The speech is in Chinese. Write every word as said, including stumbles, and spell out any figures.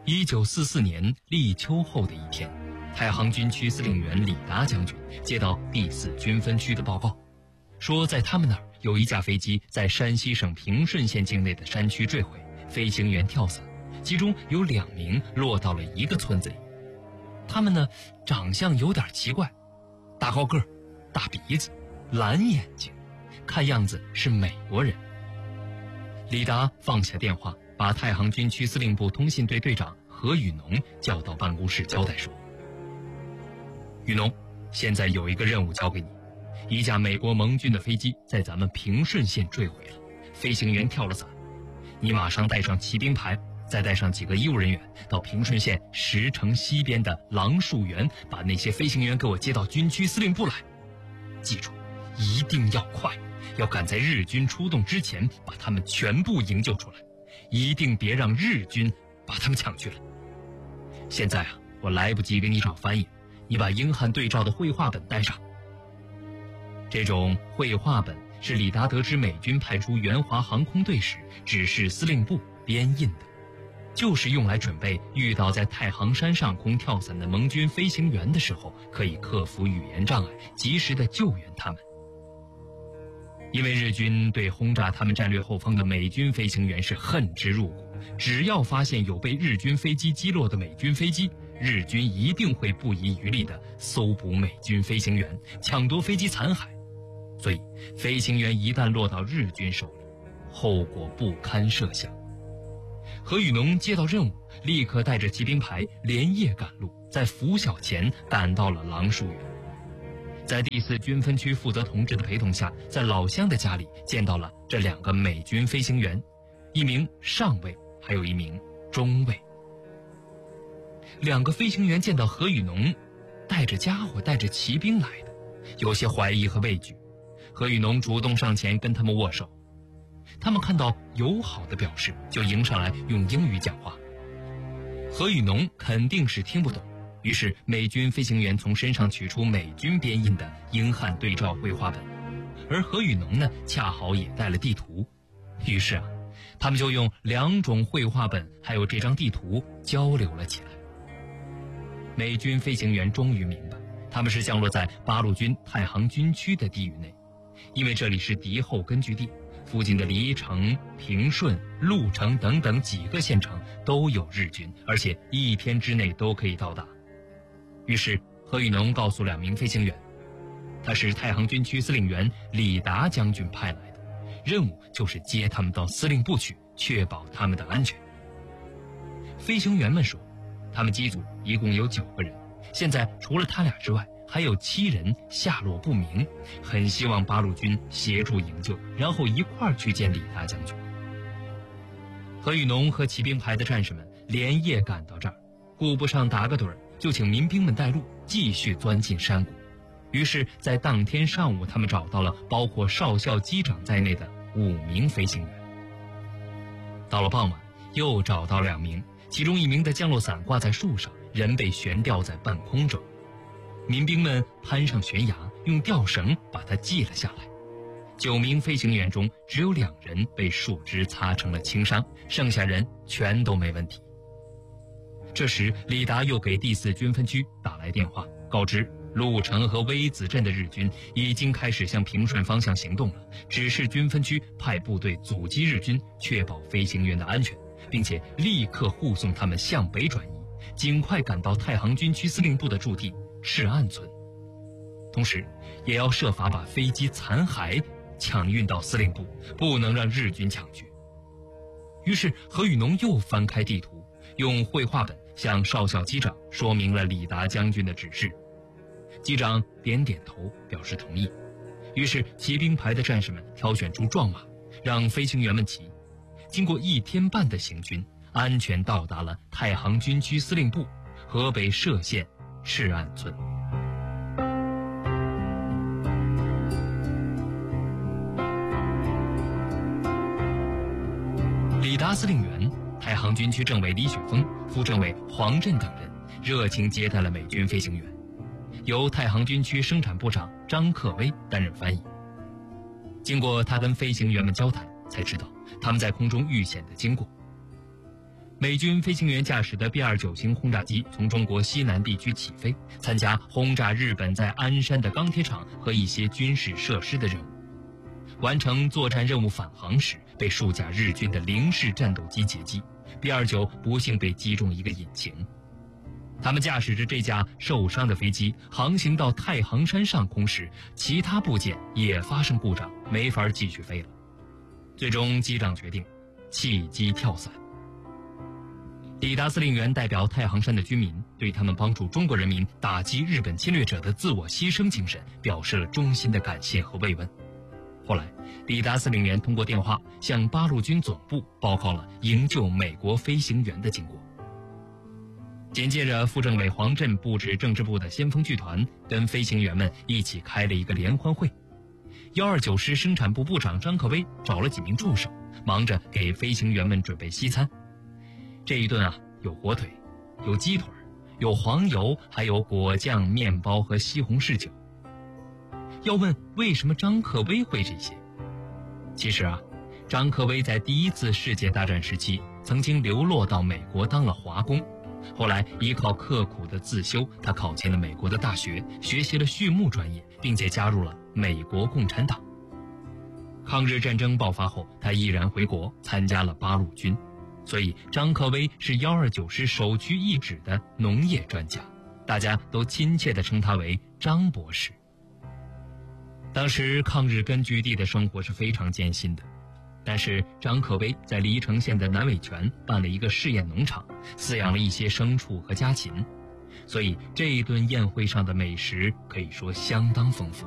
一九四四年立秋后的一天，太行军区司令员李达将军接到第四军分区的报告，说在他们那儿有一架飞机在山西省平顺县境内的山区坠毁，飞行员跳伞，其中有两名落到了一个村子里。他们呢，长相有点奇怪，大高个儿，大鼻子，蓝眼睛，看样子是美国人。李达放下电话，把太行军区司令部通信队队长何雨农叫到办公室交代说：雨农，现在有一个任务交给你，一架美国盟军的飞机在咱们平顺县坠毁了，飞行员跳了伞，你马上带上骑兵排，再带上几个医务人员到平顺县石城西边的狼树园，把那些飞行员给我接到军区司令部来。记住，一定要快，要赶在日军出动之前把他们全部营救出来，一定别让日军把他们抢去了。现在啊，我来不及给你找翻译，你把英汉对照的绘画本带上。这种绘画本是李达得知美军派出援华航空队时指示司令部编印的，就是用来准备遇到在太行山上空跳伞的盟军飞行员的时候，可以克服语言障碍，及时的救援他们。因为日军对轰炸他们战略后方的美军飞行员是恨之入骨，只要发现有被日军飞机击落的美军飞机，日军一定会不遗余力地搜捕美军飞行员，抢夺飞机残骸。所以飞行员一旦落到日军手里，后果不堪设想。何雨农接到任务，立刻带着骑兵排连夜赶路，在拂晓前赶到了狼树园。在第四军分区负责同志的陪同下，在老乡的家里见到了这两个美军飞行员，一名上尉，还有一名中尉。两个飞行员见到何雨农带着家伙带着骑兵来的，有些怀疑和畏惧。何雨农主动上前跟他们握手，他们看到友好的表示，就迎上来用英语讲话。何雨农肯定是听不懂，于是美军飞行员从身上取出美军编印的英汉对照绘画本，而何雨农呢，恰好也带了地图。于是啊，他们就用两种绘画本还有这张地图交流了起来。美军飞行员终于明白，他们是降落在八路军太行军区的地域内，因为这里是敌后根据地，附近的黎城、平顺、鹿城等等几个县城都有日军，而且一天之内都可以到达。于是何雨农告诉两名飞行员，他是太行军区司令员李达将军派来的，任务就是接他们到司令部去，确保他们的安全。飞行员们说，他们机组一共有九个人，现在除了他俩之外，还有七人下落不明，很希望八路军协助营救，然后一块儿去见李大将军。何雨农和骑兵排的战士们连夜赶到这儿，顾不上打个盹儿，就请民兵们带路，继续钻进山谷。于是在当天上午，他们找到了包括少校机长在内的五名飞行员。到了傍晚，又找到两名，其中一名的降落伞挂在树上，人被悬吊在半空中。民兵们攀上悬崖，用吊绳把它系了下来。九名飞行员中只有两人被树枝擦成了轻伤，剩下人全都没问题。这时李达又给第四军分区打来电话，告知鹿城和微子镇的日军已经开始向平顺方向行动了，指示军分区派部队阻击日军，确保飞行员的安全，并且立刻护送他们向北转移，尽快赶到太行军区司令部的驻地赤岸村，同时也要设法把飞机残骸抢运到司令部，不能让日军抢去。于是何雨农又翻开地图，用绘画本向少校机长说明了李达将军的指示。机长点点头表示同意。于是骑兵排的战士们挑选出壮马，让飞行员们骑。经过一天半的行军，安全到达了太行军区司令部河北涉县赤岸村。李达司令员、太行军区政委李雪峰、副政委黄振等人热情接待了美军飞行员，由太行军区生产部长张克威担任翻译。经过他跟飞行员们交谈，才知道他们在空中遇险的经过。 美军飞行员驾驶的 B 二十九 型轰炸机从中国西南地区起飞，参加轰炸日本在鞍山的钢铁厂和一些军事设施的任务。完成作战任务返航时，被数架日军的零式战斗机截击 ，B 二十九 不幸被击中一个引擎。他们驾驶着这架受伤的飞机航行到太行山上空时，其他部件也发生故障，没法继续飞了。最终，机长决定弃机跳伞。抵达司令员代表太行山的居民对他们帮助中国人民打击日本侵略者的自我牺牲精神表示了衷心的感谢和慰问。后来，抵达司令员通过电话向八路军总部报告了营救美国飞行员的经过。紧接着，副政委黄振布置政治部的先锋剧团，跟飞行员们一起开了一个联欢会。一二九师生产部部长张克威找了几名助手，忙着给飞行员们准备西餐。这一顿啊，有火腿，有鸡腿，有黄油，还有果酱、面包和西红柿酒。要问为什么张克威会这些？其实啊，张克威在第一次世界大战时期曾经流落到美国当了华工，后来依靠刻苦的自修，他考进了美国的大学，学习了畜牧专业，并且加入了美国共产党。抗日战争爆发后，他毅然回国，参加了八路军。所以张克威是一二九师首屈一指的农业专家，大家都亲切地称他为张博士。当时抗日根据地的生活是非常艰辛的，但是张克威在黎城县的南尾泉办了一个试验农场，饲养了一些牲畜和家禽，所以这一顿宴会上的美食可以说相当丰富。